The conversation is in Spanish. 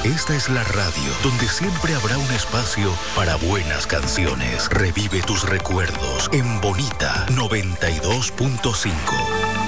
Esta es la radio donde siempre habrá un espacio para buenas canciones. Revive tus recuerdos en Bonita 92.5.